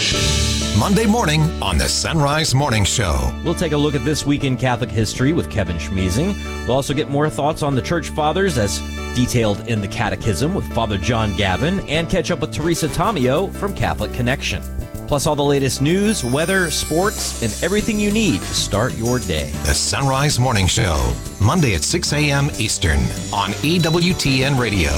Monday morning on the Sunrise Morning Show. We'll take a look at this week in Catholic history with Kevin Schmeezing. We'll also get more thoughts on the Church Fathers as detailed in the Catechism with Father John Gavin, and catch up with Teresa Tomeo from Catholic Connection. Plus all the latest news, weather, sports, and everything you need to start your day. The Sunrise Morning Show, Monday at 6 a.m. Eastern on EWTN Radio.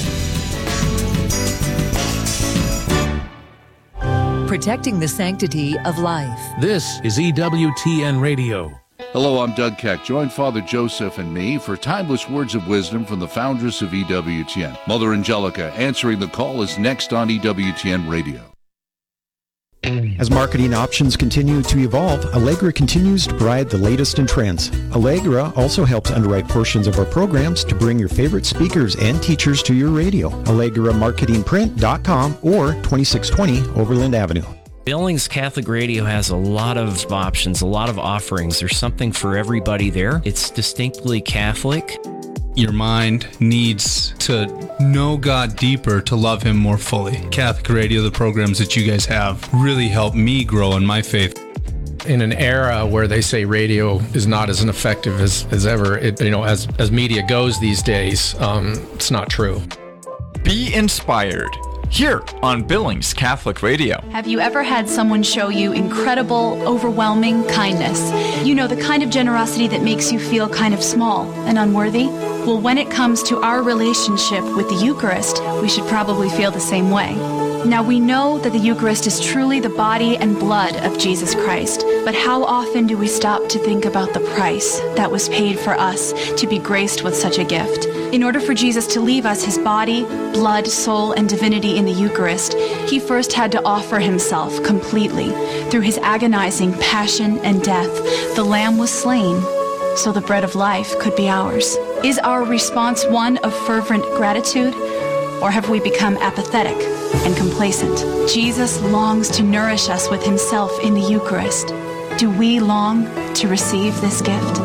Protecting the sanctity of life. This is EWTN Radio. Hello, I'm Doug Keck. Join Father Joseph and me for timeless words of wisdom from the foundress of EWTN. Mother Angelica answering the call is next on EWTN Radio. As marketing options continue to evolve, Allegra continues to provide the latest in trends. Allegra also helps underwrite portions of our programs to bring your favorite speakers and teachers to your radio. AllegraMarketingPrint.com or 2620 Overland Avenue. Billings Catholic Radio has a lot of options, a lot of offerings. There's something for everybody there. It's distinctly Catholic. Your mind needs to know God deeper to love Him more fully. Catholic Radio, the programs that you guys have, really help me grow in my faith. In an era where they say radio is not as effective as ever, as media goes these days, it's not true. Be inspired. Here on Billings Catholic Radio. Have you ever had someone show you incredible, overwhelming kindness? You know, the kind of generosity that makes you feel kind of small and unworthy? Well, when it comes to our relationship with the Eucharist, we should probably feel the same way. Now, we know that the Eucharist is truly the body and blood of Jesus Christ, but how often do we stop to think about the price that was paid for us to be graced with such a gift? In order for Jesus to leave us his body, blood, soul, and divinity in the Eucharist, he first had to offer himself completely. Through his agonizing passion and death, the Lamb was slain so the bread of life could be ours. Is our response one of fervent gratitude, or have we become apathetic and complacent? Jesus longs to nourish us with himself in the Eucharist. Do we long to receive this gift?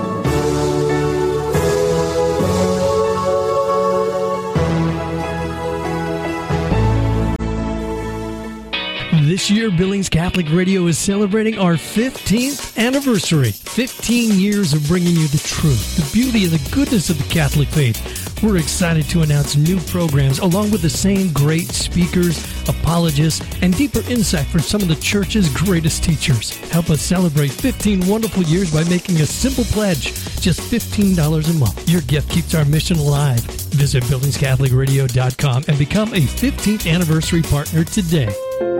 This year, Billings Catholic Radio is celebrating our 15th anniversary. 15 years of bringing you the truth, the beauty, and the goodness of the Catholic faith. We're excited to announce new programs along with the same great speakers, apologists, and deeper insight from some of the Church's greatest teachers. Help us celebrate 15 wonderful years by making a simple pledge, just $15 a month. Your gift keeps our mission alive. Visit BillingsCatholicRadio.com and become a 15th anniversary partner today.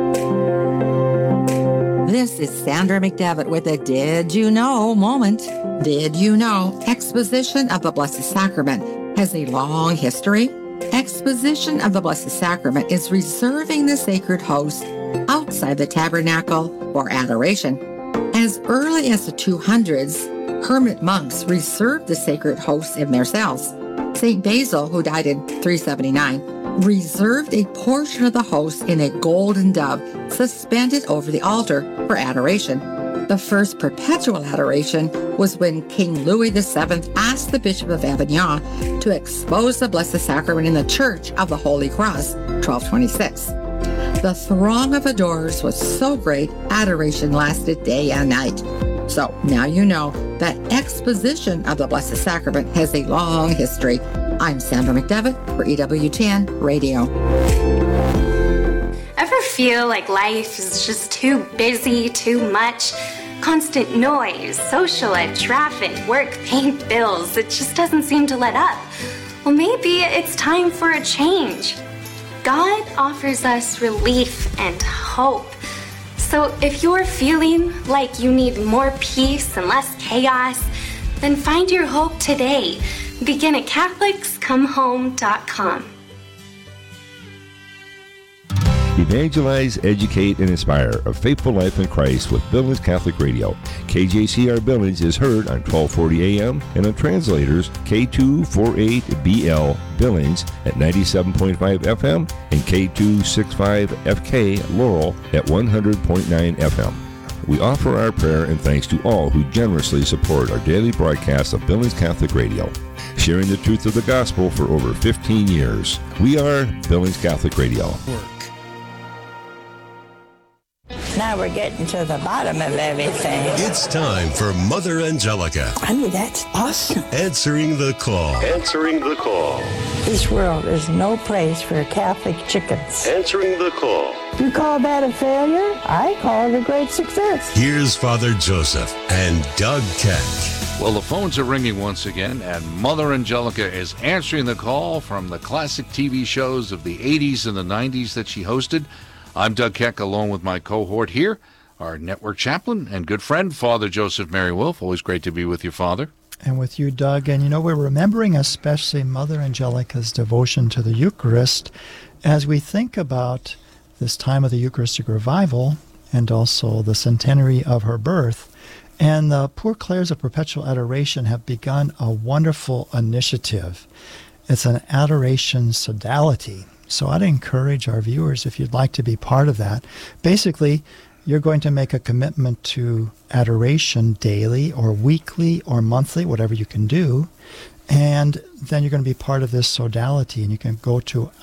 This is Sandra McDevitt with a Did You Know moment. Did you know Exposition of the Blessed Sacrament has a long history? Exposition of the Blessed Sacrament is reserving the sacred host outside the tabernacle for adoration. As early as the 200s, hermit monks reserved the sacred hosts in their cells. St. Basil, who died in 379, reserved a portion of the host in a golden dove suspended over the altar for adoration. The first perpetual adoration was when King Louis VII asked the Bishop of Avignon to expose the Blessed Sacrament in the Church of the Holy Cross, 1226. The throng of adorers was so great, adoration lasted day and night. So now you know that Exposition of the Blessed Sacrament has a long history. I'm Sandra McDevitt for EWTN Radio. Ever feel like life is just too busy, too much? Constant noise, social ed, traffic, work, paint, bills. It just doesn't seem to let up. Well, maybe it's time for a change. God offers us relief and hope. So if you're feeling like you need more peace and less chaos, then find your hope today. Begin at CatholicsComeHome.com. Evangelize, educate, and inspire a faithful life in Christ with Billings Catholic Radio. KJCR Billings is heard on 1240 AM and on translators K248BL Billings at 97.5 FM and K265FK Laurel at 100.9 FM. We offer our prayer and thanks to all who generously support our daily broadcast of Billings Catholic Radio, sharing the truth of the gospel for over 15 years. We are Billings Catholic Radio. Now we're getting to the bottom of everything. It's time for Mother Angelica. I mean, that's awesome. Answering the call. Answering the call. This world is no place for Catholic chickens. Answering the call. You call that a failure? I call it a great success. Here's Father Joseph and Doug Keck. Well, the phones are ringing once again, and Mother Angelica is answering the call from the classic TV shows of the 80s and the 90s that she hosted. I'm Doug Keck, along with my cohort here, our network chaplain and good friend, Father Joseph Mary Wolf. Always great to be with you, Father. And with you, Doug. And, we're remembering especially Mother Angelica's devotion to the Eucharist as we think about this time of the Eucharistic revival and also the centenary of her birth. And the Poor Clares of Perpetual Adoration have begun a wonderful initiative. It's an adoration sodality. So I'd encourage our viewers, if you'd like to be part of that. Basically, you're going to make a commitment to adoration daily or weekly or monthly, whatever you can do. And then you're going to be part of this sodality. And you can go to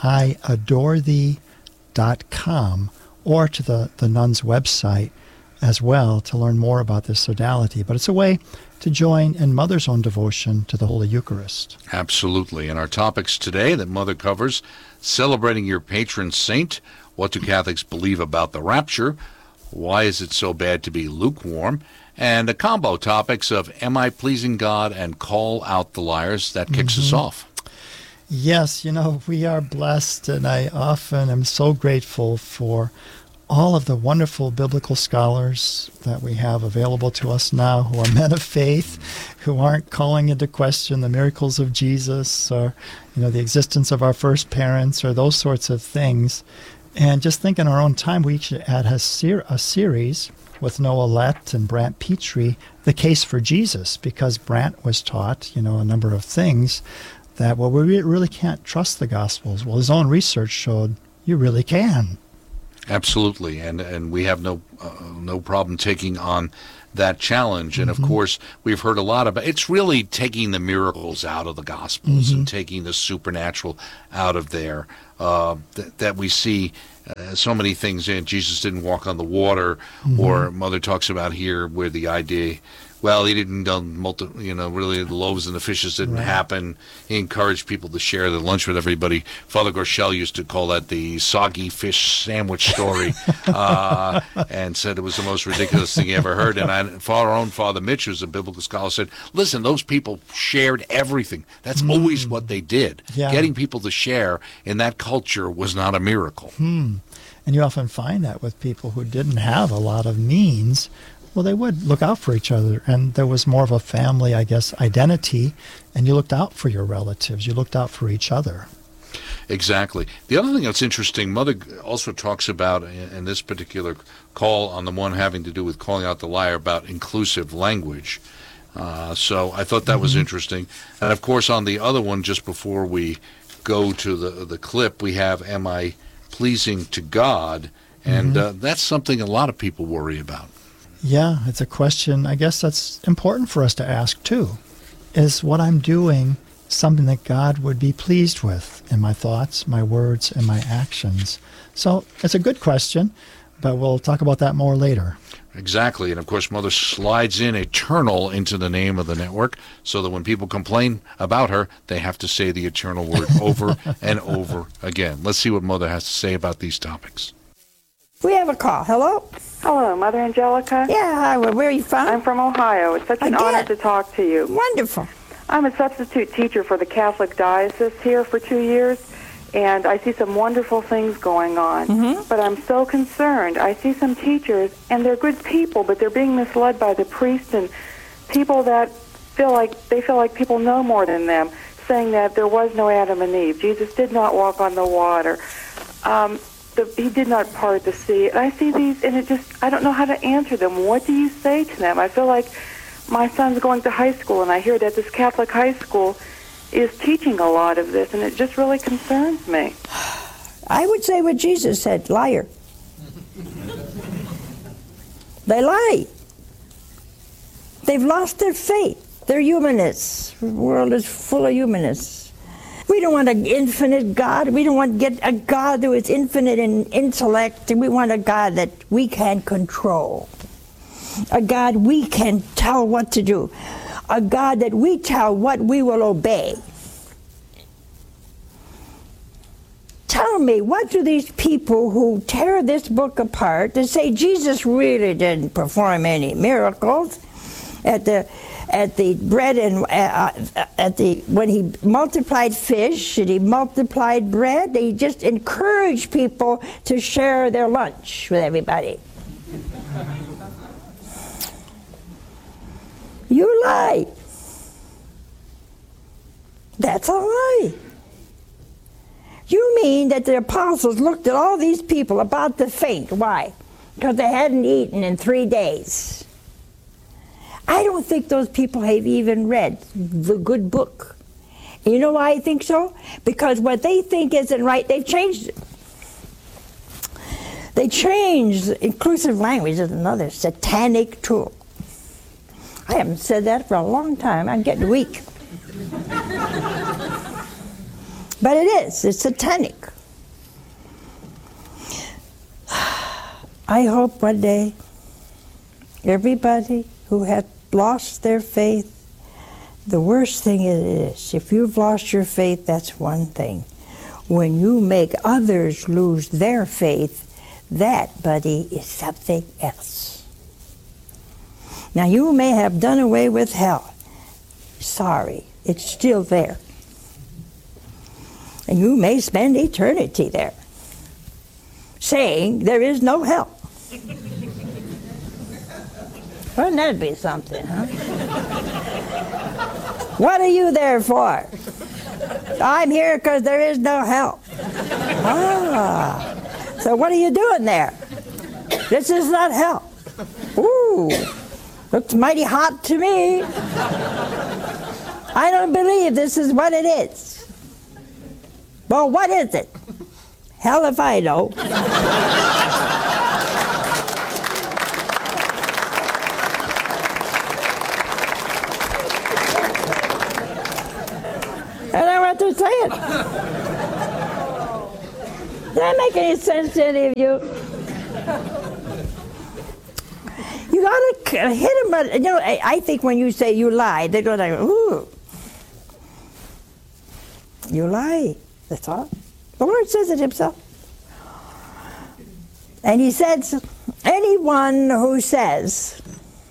iadorethee.com or to the nun's website as well to learn more about this sodality. But it's a way to join in Mother's own devotion to the Holy Eucharist. Absolutely. And our topics today that Mother covers: celebrating your patron saint, what do Catholics believe about the rapture, why is it so bad to be lukewarm, and a combo topics of am I pleasing God and call out the liars. That kicks us off. Yes, we are blessed, and I often am so grateful for all of the wonderful biblical scholars that we have available to us now, who are men of faith, who aren't calling into question the miracles of Jesus or, the existence of our first parents or those sorts of things. And just think in our own time, we each had a series with Noah Lett and Brant Petrie, The Case for Jesus, because Brant was taught, a number of things that, we really can't trust the Gospels. Well, his own research showed you really can. Absolutely, and we have no problem taking on that challenge. And of course, we've heard a lot about it's really taking the miracles out of the Gospels and taking the supernatural out of there. That we see so many things in. Jesus didn't walk on the water, or Mother talks about here where the idea, well, he didn't really the loaves and the fishes didn't happen. He encouraged people to share the lunch with everybody. Father Gorshel used to call that the soggy fish sandwich story, and said it was the most ridiculous thing he ever heard. And our own Father Mitch, who's a biblical scholar, said, listen, those people shared everything. That's always what they did. Yeah. Getting people to share in that culture was not a miracle. And you often find that with people who didn't have a lot of means. Well, they would look out for each other, and there was more of a family, identity, and you looked out for your relatives. You looked out for each other. Exactly. The other thing that's interesting, Mother also talks about in this particular call, on the one having to do with calling out the liar, about inclusive language. So I thought that was interesting. And, of course, on the other one, just before we go to the clip, we have, am I pleasing to God? And that's something a lot of people worry about. Yeah, it's a question, I guess that's important for us to ask, too. Is what I'm doing something that God would be pleased with in my thoughts, my words, and my actions? So it's a good question, but we'll talk about that more later. Exactly. And, of course, Mother slides in eternal into the name of the network so that when people complain about her, they have to say the eternal word over and over again. Let's see what Mother has to say about these topics. We have a call. Hello? Hello, Mother Angelica. Yeah, hi. Where are you from? I'm from Ohio. It's such an honor to talk to you. Wonderful. I'm a substitute teacher for the Catholic Diocese here for 2 years, and I see some wonderful things going on. But I'm so concerned. I see some teachers, and they're good people, but they're being misled by the priest and people that feel like people know more than them, saying that there was no Adam and Eve. Jesus did not walk on the water. He did not part the sea. And I see these, and I don't know how to answer them. What do you say to them? I feel like my son's going to high school, and I hear that this Catholic high school is teaching a lot of this, and it just really concerns me. I would say what Jesus said, liar. They lie. They've lost their faith. They're humanists. The world is full of humanists. We don't want an infinite God. We don't want to get a God who is infinite in intellect. We want a God that we can control. A God we can tell what to do. A God that we tell what we will obey. Tell me, what do these people who tear this book apart and say Jesus really didn't perform any miracles at the bread and when he multiplied fish and he multiplied bread, they just encouraged people to share their lunch with everybody. You lie. That's a lie. You mean that the apostles looked at all these people about to faint. Why? Because they hadn't eaten in 3 days. I don't think those people have even read the good book. And you know why I think so? Because what they think isn't right, they've changed it. They changed inclusive language is another satanic tool. I haven't said that for a long time. I'm getting weak. But it's satanic. I hope one day everybody who had lost their faith, the worst thing it is, if you've lost your faith, that's one thing. When you make others lose their faith, that, buddy, is something else. Now, you may have done away with hell. Sorry, it's still there. And you may spend eternity there, saying there is no hell. Wouldn't that be something, huh? What are you there for? I'm here because there is no hell. Ah, so what are you doing there? This is not hell. Ooh, looks mighty hot to me. I don't believe this is what it is. Well, what is it? Hell if I know. I don't know what they're saying. Does that make any sense to any of you? You gotta hit them, but you know, I think when you say you lied, they're going to, ooh. You lie. That's all. The Lord says it himself. And he says, anyone who says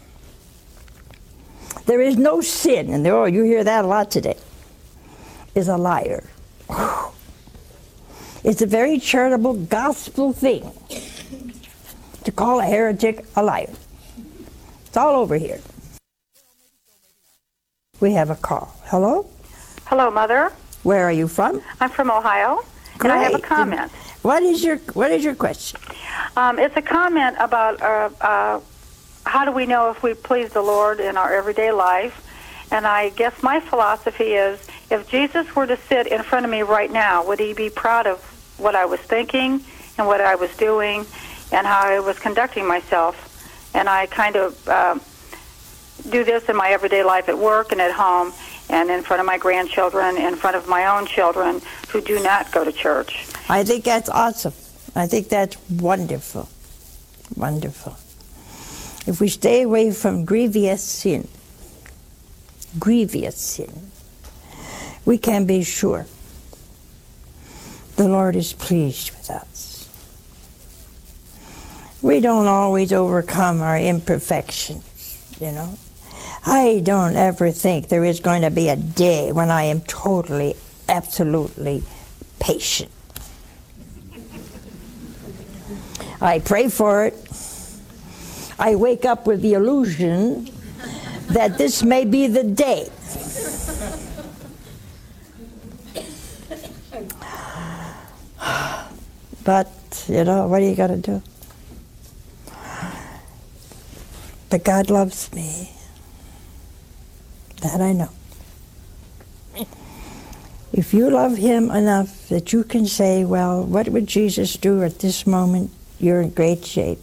there is no sin, and you hear that a lot today, is a liar. It's a very charitable gospel thing to call a heretic a liar. It's all over here. We have a call. Hello? Hello, Mother. Where are you from? I'm from Ohio, Great. and I have a comment. What is your question? It's a comment about how do we know if we please the Lord in our everyday life? And I guess my philosophy is, if Jesus were to sit in front of me right now, would he be proud of what I was thinking and what I was doing and how I was conducting myself? And I kind of do this in my everyday life at work and at home, and in front of my grandchildren, in front of my own children who do not go to church. I think that's awesome. I think that's wonderful. Wonderful. If we stay away from grievous sin, we can be sure the Lord is pleased with us. We don't always overcome our imperfections, you know. I don't ever think there is going to be a day when I am totally, absolutely patient. I pray for it. I wake up with the illusion that this may be the day. But, you know, what are you going to do? But God loves me. That I know. If you love him enough that you can say, well, what would Jesus do at this moment? You're in great shape.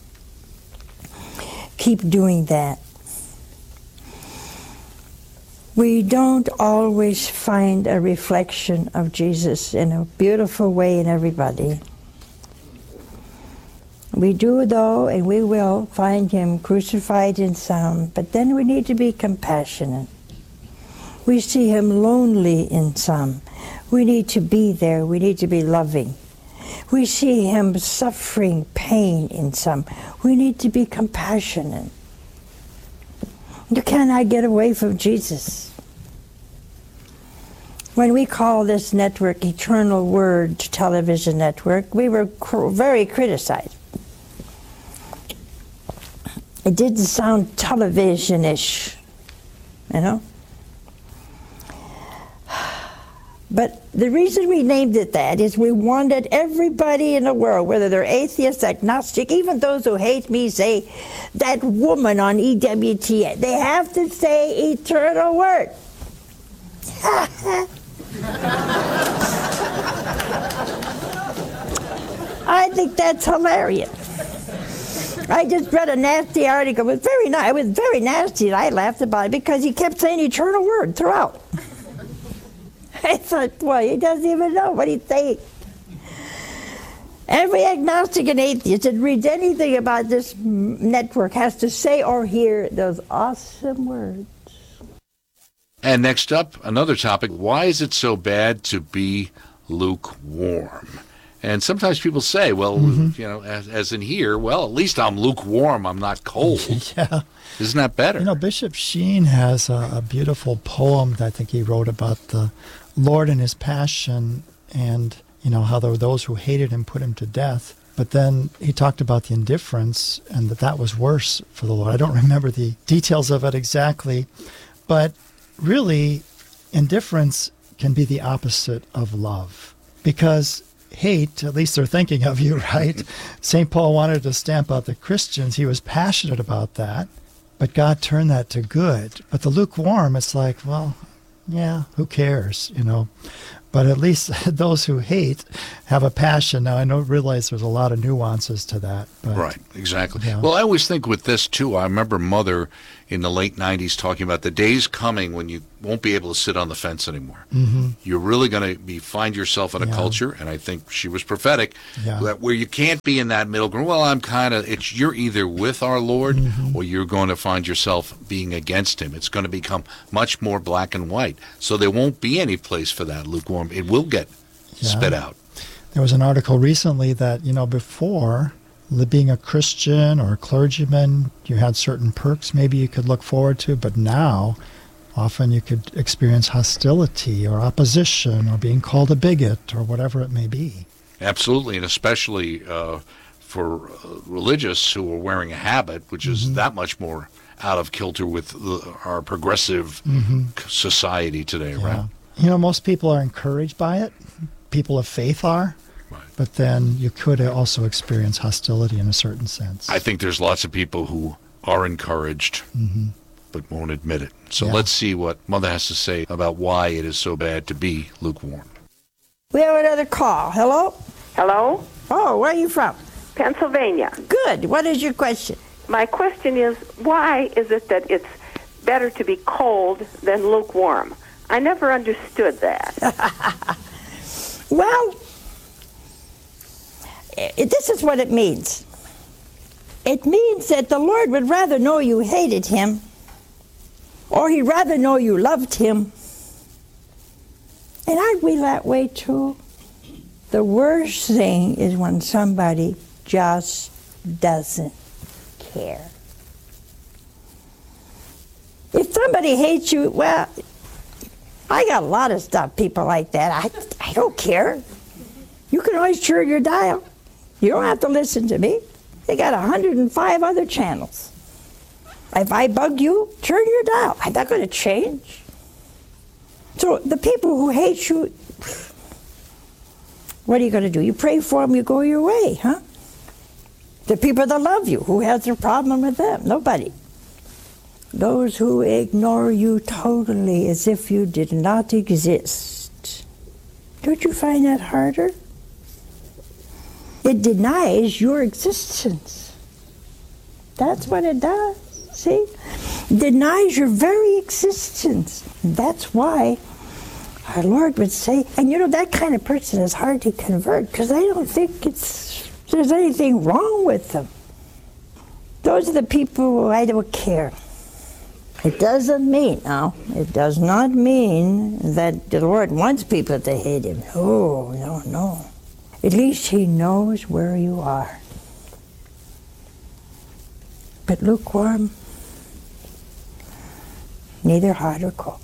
Keep doing that. We don't always find a reflection of Jesus in a beautiful way in everybody. We do, though, and we will find him crucified in some, but then we need to be compassionate. We see him lonely in some. We need to be there. We need to be loving. We see him suffering pain in some. We need to be compassionate. You cannot get away from Jesus. When we call this network Eternal Word Television Network, we were very criticized. It didn't sound television-ish, you know? But the reason we named it that is we wanted everybody in the world, whether they're atheist, agnostic, even those who hate me, say, that woman on EWTN, they have to say Eternal Word. I think that's hilarious. I just read a nasty article. It was very nasty, and I laughed about it because he kept saying Eternal Word throughout. I thought, boy, he doesn't even know what he's saying. Every agnostic and atheist that reads anything about this network has to say or hear those awesome words. And next up, another topic, why is it so bad to be lukewarm? And sometimes people say, well, you know, as in here, well, at least I'm lukewarm, I'm not cold. Yeah. Isn't that better? You know, Bishop Sheen has a beautiful poem that I think he wrote about the Lord and his passion and, you know, how there were those who hated him, put him to death. But then he talked about the indifference and that was worse for the Lord. I don't remember the details of it exactly, but really, indifference can be the opposite of love. Because hate, at least they're thinking of you, right? St. Paul wanted to stamp out the Christians. He was passionate about that, but God turned that to good. But the lukewarm, it's like, well, yeah, who cares, you know? But at least those who hate have a passion. Now, I realize there's a lot of nuances to that. But, right, exactly. Yeah. Well, I always think with this, too, I remember Mother in the late 90s talking about the days coming when you won't be able to sit on the fence anymore. Mm-hmm. You're really going to find yourself in a culture, and I think she was prophetic, where you can't be in that middle ground. Well, you're either with our Lord or you're going to find yourself being against him. It's going to become much more black and white. So there won't be any place for that lukewarm. It will get spit out. There was an article recently that, you know, before being a Christian or a clergyman, you had certain perks maybe you could look forward to, but now often you could experience hostility or opposition or being called a bigot or whatever it may be. Absolutely, and especially for religious who are wearing a habit, which is that much more out of kilter with our progressive society today, right? You know, most people are encouraged by it. People of faith are. But then you could also experience hostility in a certain sense. I think there's lots of people who are encouraged but won't admit it. So let's see what Mother has to say about why it is so bad to be lukewarm. We have another call. Hello? Hello? Oh, where are you from? Pennsylvania. Good. What is your question? My question is, why is it that it's better to be cold than lukewarm? I never understood that. Well, this is what it means. It means that the Lord would rather know you hated him, or he'd rather know you loved him. And aren't we that way too? The worst thing is when somebody just doesn't care. If somebody hates you, well, I got a lot of stuff, people like that. I don't care. You can always turn your dial. You don't have to listen to me. They got 105 other channels. If I bug you, turn your dial. I'm not going to change. So the people who hate you, what are you going to do? You pray for them, you go your way, huh? The people that love you, who has a problem with them? Nobody. Those who ignore you totally as if you did not exist. Don't you find that harder? It denies your existence. That's what it does, see? denies your very existence. That's why our Lord would say, and that kind of person is hard to convert because I don't think there's anything wrong with them. Those are the people who I don't care. It does not mean that the Lord wants people to hate him. No. At least he knows where you are. But lukewarm, neither hot or cold.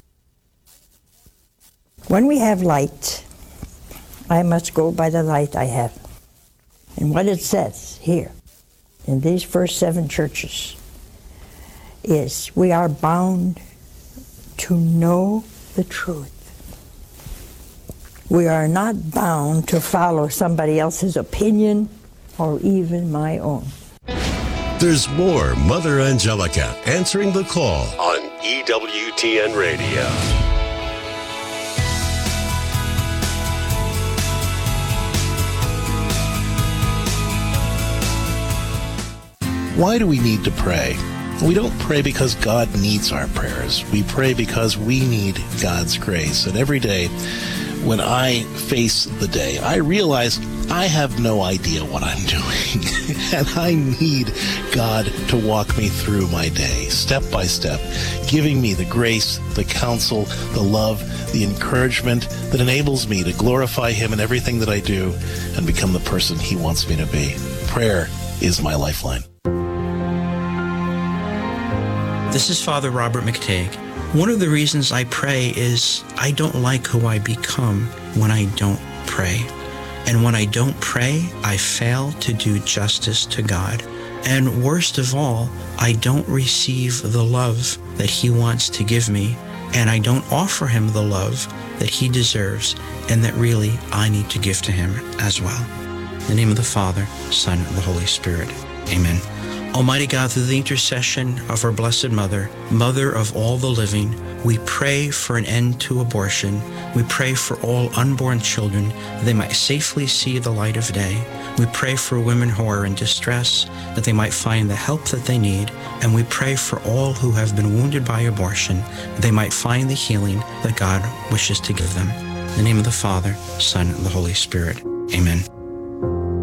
When we have light, I must go by the light I have. And what it says here, in these first 7 churches, is we are bound to know the truth. We are not bound to follow somebody else's opinion or even my own. There's more Mother Angelica answering the call on EWTN Radio. Why do we need to pray? We don't pray because God needs our prayers. We pray because we need God's grace. And every day when I face the day, I realize I have no idea what I'm doing. And I need God to walk me through my day, step by step, giving me the grace, the counsel, the love, the encouragement that enables me to glorify Him in everything that I do and become the person He wants me to be. Prayer is my lifeline. This is Father Robert McTague. One of the reasons I pray is I don't like who I become when I don't pray. And when I don't pray, I fail to do justice to God. And worst of all, I don't receive the love that He wants to give me, and I don't offer Him the love that He deserves and that really I need to give to Him as well. In the name of the Father, Son, and the Holy Spirit. Amen. Almighty God, through the intercession of our Blessed Mother, Mother of all the living, we pray for an end to abortion. We pray for all unborn children, that they might safely see the light of day. We pray for women who are in distress, that they might find the help that they need. And we pray for all who have been wounded by abortion, that they might find the healing that God wishes to give them. In the name of the Father, Son, and the Holy Spirit. Amen.